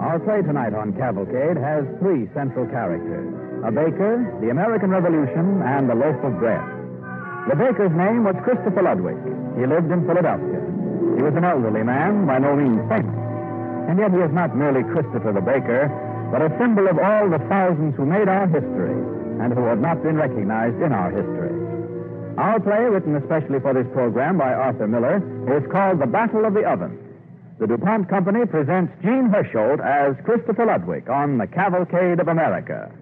Our play tonight on Cavalcade has three central characters: a baker, the American Revolution, and a loaf of bread. The baker's name was Christopher Ludwig. He lived in Philadelphia. He was an elderly man, by no means famous. And yet he is not merely Christopher the baker, but a symbol of all the thousands who made our history and who have not been recognized in our history. Our play, written especially for this program by Arthur Miller, is called The Battle of the Oven. The DuPont Company presents Gene Hersholt as Christopher Ludwig on The Cavalcade of America.